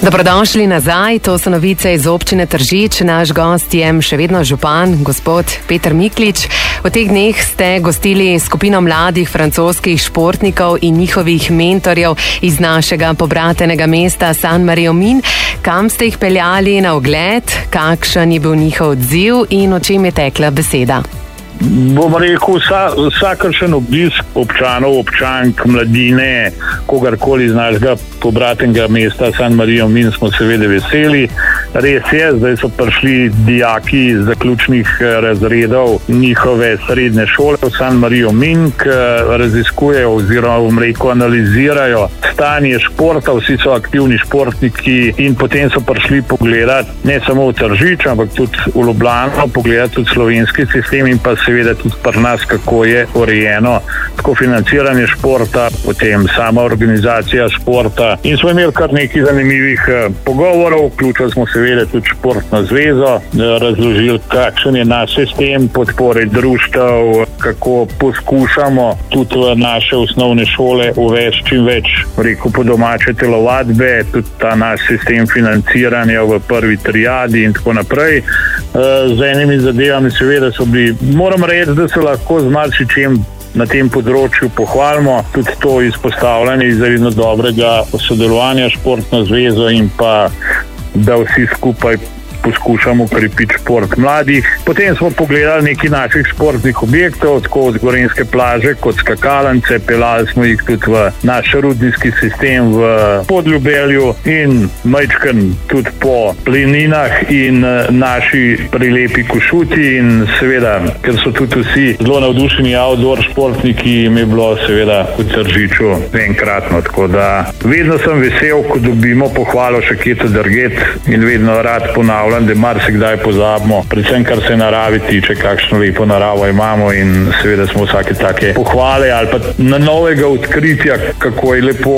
Dobrodošli nazaj, to so novice iz občine Tržič. Naš gost je še vedno župan, gospod Peter Miklič. V teh dneh ste gostili skupino mladih francoskih športnikov in njihovih mentorjev iz našega pobratenega mesta San Marijo-Min. Kam ste jih peljali na ogled, kakšen je bil njihov odziv in o čem je tekla beseda? Bom rekel, vsakršen obisk občanov, občank, mladine, kogarkoli iz našega pobratenega mesta San Marijo-Min smo seveda veseli. Res je, zdaj so prišli dijaki iz zaključnih razredov njihove srednje šole v San Marijo-Min, ki raziskujejo oziroma analizirajo stanje športa, vsi so aktivni športniki in potem so prišli pogledati ne samo v Tržič, ampak tudi v Ljubljano, pogledati tudi slovenski sistem in pa seveda tudi pri nas, kako je urejeno tako financiranje športa, potem sama organizacija športa. In smo imeli kar nekaj zanimivih pogovorov, vključili smo seveda tudi športno zvezo, razložili, kakšen je naš sistem podpore društev, kako poskušamo tudi v naše osnovne šole uvesti čim več, rekel po domače, telovadbe, tudi ta naš sistem financiranja v prvi triadi in tako naprej. Z enimi zadevami seveda so bili, moram reči, da se lahko z marsičem na tem področju pohvalimo, tudi to izpostavljanje izredno dobrega sodelovanja športno zvezo in pa da vsi skupaj poskušamo krepiti šport mladih. Potem smo pogledali nekaj naših športnih objektov, tako od Gorenjske plaže kot skakalnice, pelali smo jih tudi v naš rudniški sistem v Podljubelju in majčken tudi po pleninah in naši prelepi Košuti in seveda, ker so tudi vsi zelo navdušeni outdoor športniki, mi je bilo seveda v Tržiču enkratno, tako da vedno sem vesel, ko dobimo pohvalo še kje drugje in vedno rad ponavljam, da marsikdaj pozabimo, predvsem kar se naravi tiče, kakšno lepo naravo imamo in seveda smo vsake take pohvale ali pa na novega odkritja, kako je lepo,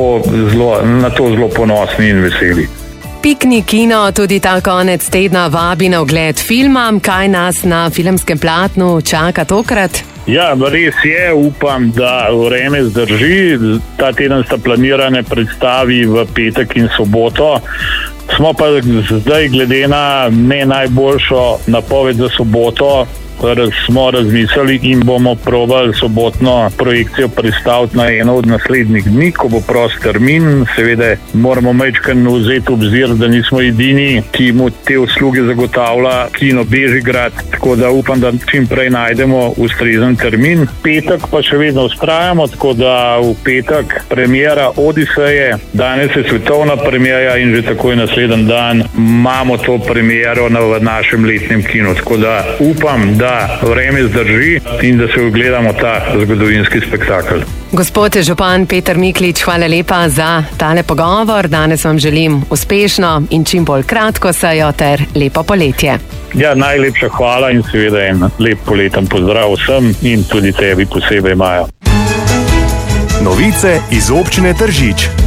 na to zelo ponosni in veseli. Piknik kino tudi ta konec tedna vabi na ogled filma. Kaj nas na filmskem platnu čaka tokrat? Ja, res je, upam, da vreme zdrži. Ta teden sta planirane predstavi v petek in soboto. Smo pa zdaj glede na ne najboljšo napoved za soboto, smo razmislili in bomo probali sobotno projekcijo prestaviti na eno od naslednjih dni, ko bo prost termin. Seveda moramo majčkeno vzeti obzir, da nismo edini, ki mu te usluge zagotavlja Kino Bežigrad, tako da upam, da čim prej najdemo ustrezen termin. Petek pa še vedno vztrajamo, tako da v petek premiera Odiseje, danes je svetovna premiera in že takoj naslednji dan imamo to premiero v našem letnem kinu, tako da upam, da vreme zdrži in da se ogledamo ta zgodovinski spektakel. Gospod župan Peter Miklič, hvala lepa za tale pogovor. Danes vam želim uspešno in čim bolj kratko sejo ter lepo poletje. Ja, najlepša hvala in seveda en lep poleten pozdrav vsem in tudi tebi posebej, Maja. Novice iz občine Tržič.